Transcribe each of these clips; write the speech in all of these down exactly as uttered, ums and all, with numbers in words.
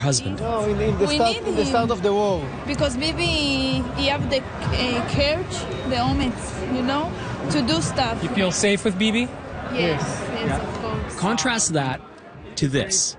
husband. No, in, in the we start, need in the start him of the war. because maybe he have the uh, courage, the moments, you know, to do stuff. You feel safe with Bibi? Yes, yes, yes, of course. Contrast that to this.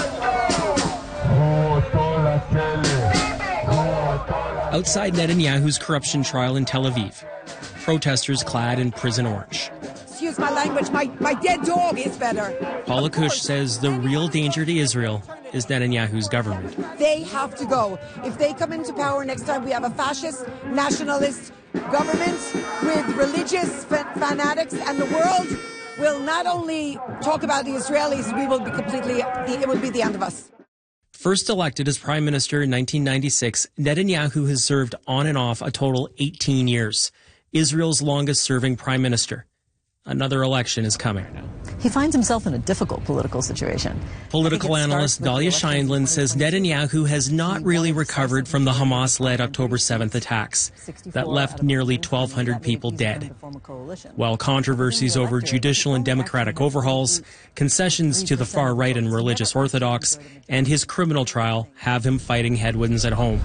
Outside Netanyahu's corruption trial in Tel Aviv, protesters clad in prison orange. Excuse my language, my, my dead dog is better. Paula Kush says the real danger to Israel is Netanyahu's government. They have to go. If they come into power next time, we have a fascist, nationalist government with religious fanatics, and the world will not only talk about the Israelis, we will be completely, it will be the end of us. First elected as prime minister in nineteen ninety-six, Netanyahu has served on and off a total eighteen years. Israel's longest serving prime minister. Another election is coming. He finds himself in a difficult political situation. Political analyst Dalia Scheindlin says Netanyahu has not really recovered from the Hamas-led October seventh attacks that left nearly twelve hundred people dead. While controversies over judicial and democratic overhauls, concessions to the far right and religious orthodox, and his criminal trial have him fighting headwinds at home.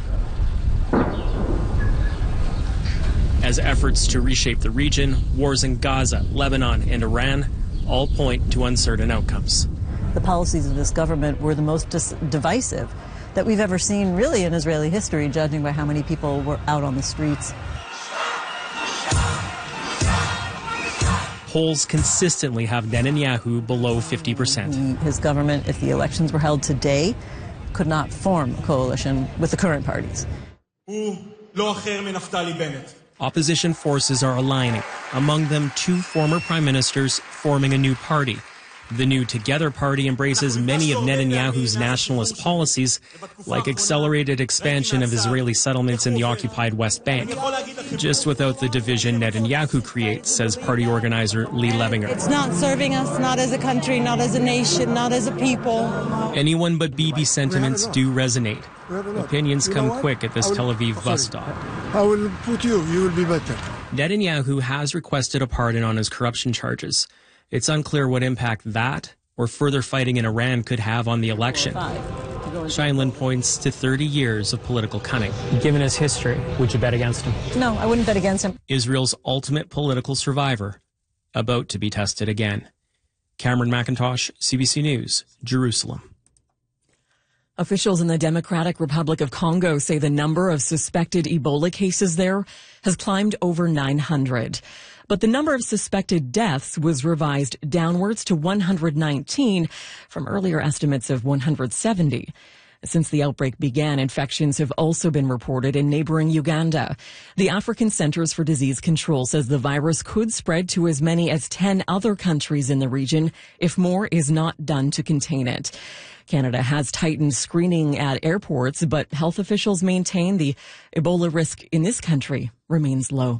As efforts to reshape the region, wars in Gaza, Lebanon, and Iran all point to uncertain outcomes. The policies of this government were the most dis- divisive that we've ever seen, really, in Israeli history, judging by how many people were out on the streets. Polls consistently have Netanyahu below fifty percent. His government, if the elections were held today, could not form a coalition with the current parties. Opposition forces are aligning, among them two former prime ministers forming a new party. The New Together party embraces many of Netanyahu's nationalist policies, like accelerated expansion of Israeli settlements in the occupied West Bank, just without the division Netanyahu creates, says party organizer Lee Levinger. It's not serving us, not as a country, not as a nation, not as a people. Anyone but Bibi sentiments do resonate. Opinions come quick at this Tel Aviv bus stop. I will put you, you will be better. Netanyahu has requested a pardon on his corruption charges. It's unclear what impact that or further fighting in Iran could have on the election. Scheindlin points to thirty years of political cunning. Given his history, would you bet against him? No, I wouldn't bet against him. Israel's ultimate political survivor, about to be tested again. Cameron McIntosh, C B C News, Jerusalem. Officials in the Democratic Republic of Congo say the number of suspected Ebola cases there has climbed over nine hundred. But the number of suspected deaths was revised downwards to one hundred nineteen from earlier estimates of one hundred seventy. Since the outbreak began, infections have also been reported in neighboring Uganda. The African Centers for Disease Control says the virus could spread to as many as ten other countries in the region if more is not done to contain it. Canada has tightened screening at airports, but health officials maintain the Ebola risk in this country remains low.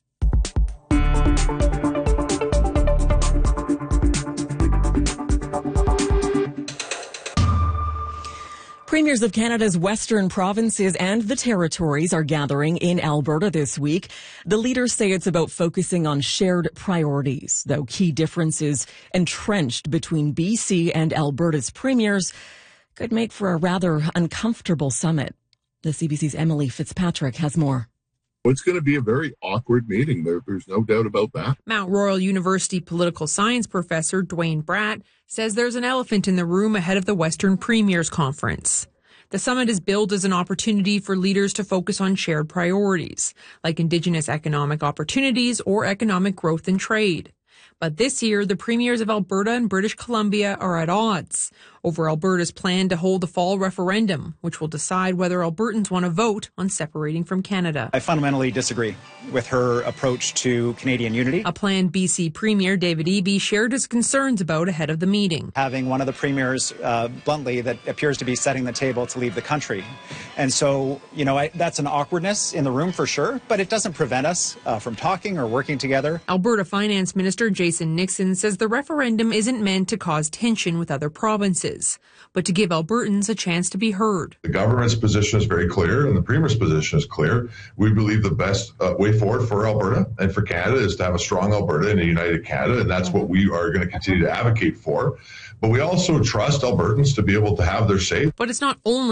Premiers of Canada's western provinces and the territories are gathering in Alberta this week. The leaders say it's about focusing on shared priorities, though key differences entrenched between B C and Alberta's premiers could make for a rather uncomfortable summit. The C B C's Emily Fitzpatrick has more. It's going to be a very awkward meeting. There, there's no doubt about that. Mount Royal University political science professor Dwayne Bratt says there's an elephant in the room ahead of the Western Premiers Conference. The summit is billed as an opportunity for leaders to focus on shared priorities, like Indigenous economic opportunities or economic growth and trade. But this year, the premiers of Alberta and British Columbia are at odds over Alberta's plan to hold a fall referendum, which will decide whether Albertans want to vote on separating from Canada. I fundamentally disagree with her approach to Canadian unity. A plan B C Premier David Eby shared his concerns about ahead of the meeting. Having one of the premiers, uh, bluntly, that appears to be setting the table to leave the country. And so, you know, I, that's an awkwardness in the room for sure, but it doesn't prevent us uh, from talking or working together. Alberta Finance Minister Jason Nixon says the referendum isn't meant to cause tension with other provinces, but to give Albertans a chance to be heard. The government's position is very clear and the premier's position is clear. We believe the best uh, way forward for Alberta and for Canada is to have a strong Alberta and a united Canada, and that's what we are going to continue to advocate for. But we also trust Albertans to be able to have their say. But it's not only